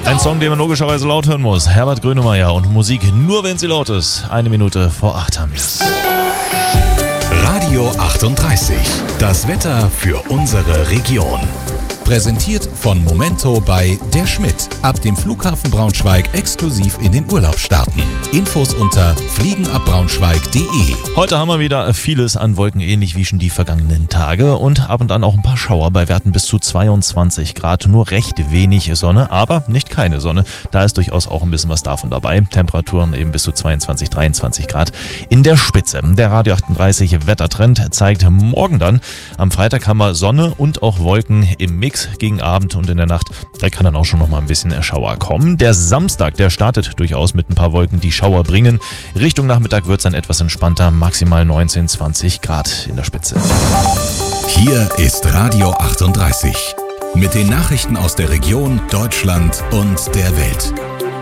Ein Song, den man logischerweise laut hören muss. Herbert Grönemeyer und Musik nur, wenn sie laut ist. 1:01 haben wir es. Radio 38. Das Wetter für unsere Region. Präsentiert von Momento bei Der Schmidt. Ab dem Flughafen Braunschweig exklusiv in den Urlaub starten. Infos unter fliegenabbraunschweig.de. Heute haben wir wieder vieles an Wolken, ähnlich wie schon die vergangenen Tage. Und ab und an auch ein paar Schauer bei Werten bis zu 22 Grad. Nur recht wenig Sonne, aber nicht keine Sonne. Da ist durchaus auch ein bisschen was davon dabei. Temperaturen eben bis zu 22, 23 Grad in der Spitze. Der Radio 38 Wettertrend zeigt morgen dann. Am Freitag haben wir Sonne und auch Wolken im Mix. Gegen Abend und in der Nacht, da kann dann auch schon noch mal ein bisschen Schauer kommen. Der Samstag, der startet durchaus mit ein paar Wolken, die Schauer bringen. Richtung Nachmittag wird es dann etwas entspannter, maximal 19, 20 Grad in der Spitze. Hier ist Radio 38 mit den Nachrichten aus der Region, Deutschland und der Welt.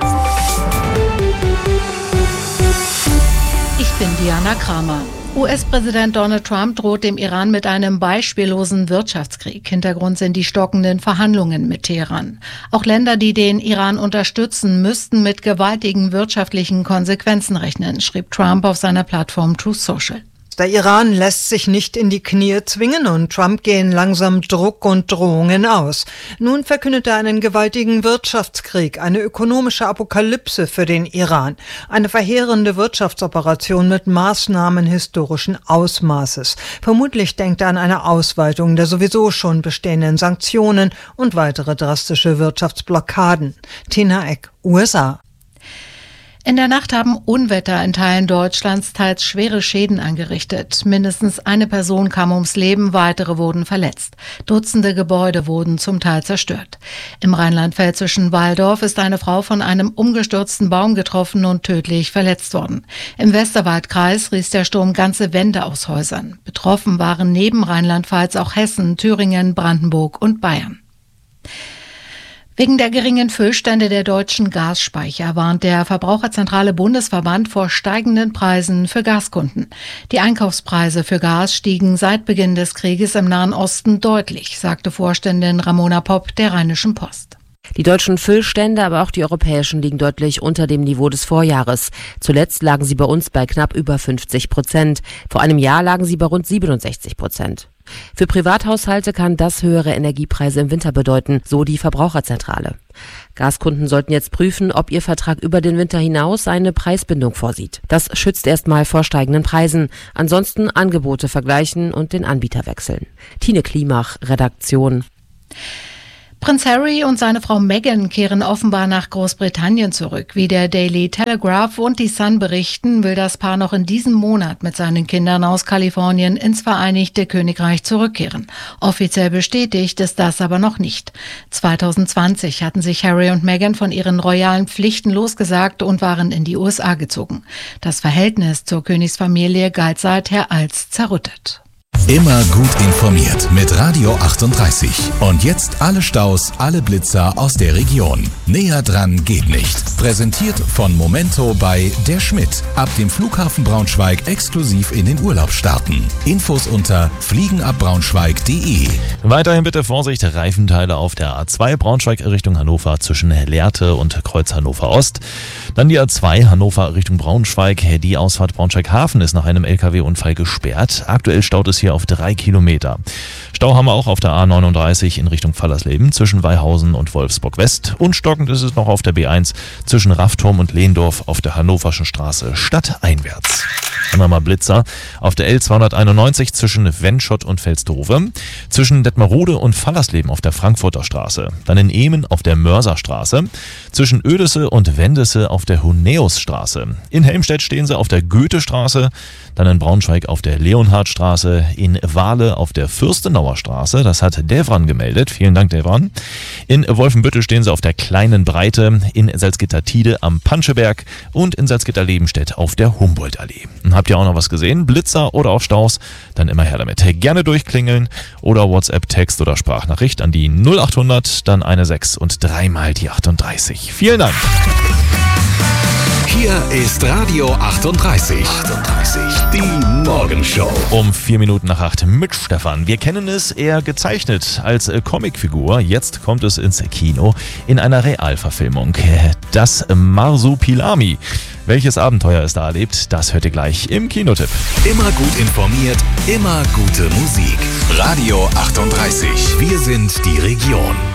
Ich bin Diana Kramer. US-Präsident Donald Trump droht dem Iran mit einem beispiellosen Wirtschaftskrieg. Hintergrund sind die stockenden Verhandlungen mit Teheran. Auch Länder, die den Iran unterstützen, müssten mit gewaltigen wirtschaftlichen Konsequenzen rechnen, schrieb Trump auf seiner Plattform Truth Social. Der Iran lässt sich nicht in die Knie zwingen und Trump gehen langsam Druck und Drohungen aus. Nun verkündet er einen gewaltigen Wirtschaftskrieg, eine ökonomische Apokalypse für den Iran, eine verheerende Wirtschaftsoperation mit Maßnahmen historischen Ausmaßes. Vermutlich denkt er an eine Ausweitung der sowieso schon bestehenden Sanktionen und weitere drastische Wirtschaftsblockaden. Tina Eck, USA. In der Nacht haben Unwetter in Teilen Deutschlands teils schwere Schäden angerichtet. Mindestens eine Person kam ums Leben, weitere wurden verletzt. Dutzende Gebäude wurden zum Teil zerstört. Im Rheinland-Pfälzischen Walldorf ist eine Frau von einem umgestürzten Baum getroffen und tödlich verletzt worden. Im Westerwaldkreis riss der Sturm ganze Wände aus Häusern. Betroffen waren neben Rheinland-Pfalz auch Hessen, Thüringen, Brandenburg und Bayern. Wegen der geringen Füllstände der deutschen Gasspeicher warnt der Verbraucherzentrale Bundesverband vor steigenden Preisen für Gaskunden. Die Einkaufspreise für Gas stiegen seit Beginn des Krieges im Nahen Osten deutlich, sagte Vorständin Ramona Popp der Rheinischen Post. Die deutschen Füllstände, aber auch die europäischen liegen deutlich unter dem Niveau des Vorjahres. Zuletzt lagen sie bei uns bei knapp über 50%. Vor einem Jahr lagen sie bei rund 67%. Für Privathaushalte kann das höhere Energiepreise im Winter bedeuten, so die Verbraucherzentrale. Gaskunden sollten jetzt prüfen, ob ihr Vertrag über den Winter hinaus eine Preisbindung vorsieht. Das schützt erstmal vor steigenden Preisen. Ansonsten Angebote vergleichen und den Anbieter wechseln. Tine Klimach, Redaktion. Prinz Harry und seine Frau Meghan kehren offenbar nach Großbritannien zurück. Wie der Daily Telegraph und die Sun berichten, will das Paar noch in diesem Monat mit seinen Kindern aus Kalifornien ins Vereinigte Königreich zurückkehren. Offiziell bestätigt ist das aber noch nicht. 2020 hatten sich Harry und Meghan von ihren royalen Pflichten losgesagt und waren in die USA gezogen. Das Verhältnis zur Königsfamilie galt seither als zerrüttet. Immer gut informiert mit Radio 38. Und jetzt alle Staus, alle Blitzer aus der Region. Näher dran geht nicht. Präsentiert von Momento bei Der Schmidt. Ab dem Flughafen Braunschweig exklusiv in den Urlaub starten. Infos unter fliegenabbraunschweig.de. Weiterhin bitte Vorsicht, Reifenteile auf der A2 Braunschweig Richtung Hannover zwischen Lehrte und Kreuz Hannover Ost. Dann die A2 Hannover Richtung Braunschweig. Die Ausfahrt Braunschweig-Hafen ist nach einem LKW-Unfall gesperrt. Aktuell staut es hier auf 3 Kilometer. Stau haben wir auch auf der A39 in Richtung Fallersleben zwischen Weihausen und Wolfsburg West. Und stockend ist es noch auf der B1 zwischen Raffturm und Lehndorf auf der Hannoverschen Straße stadteinwärts. Dann haben wir Blitzer auf der L291 zwischen Wenschott und Velstove, zwischen Detmerode und Fallersleben auf der Frankfurter Straße, dann in Ehmen auf der Mörserstraße, zwischen Oedesse und Wendesse auf der Huneusstraße. In Helmstedt stehen sie auf der Goethestraße, dann in Braunschweig auf der Leonhardstraße, in Wahle auf der Fürstenauer Straße, das hat Devran gemeldet, vielen Dank Devran. In Wolfenbüttel stehen sie auf der Kleinen Breite, in Salzgitter-Tide am Panscheberg und in Salzgitter-Lebenstedt auf der Humboldtallee. Habt ihr auch noch was gesehen? Blitzer oder auch Staus? Dann immer her damit. Gerne durchklingeln oder WhatsApp, Text oder Sprachnachricht an die 0800, dann eine 6 und dreimal die 38. Vielen Dank. Hier ist Radio 38. Die Morgenshow. Um 8:04 mit Stefan. Wir kennen es eher gezeichnet als Comicfigur. Jetzt kommt es ins Kino in einer Realverfilmung. Das Marsupilami. Welches Abenteuer es da erlebt, das hört ihr gleich im Kinotipp. Immer gut informiert, immer gute Musik. Radio 38. Wir sind die Region.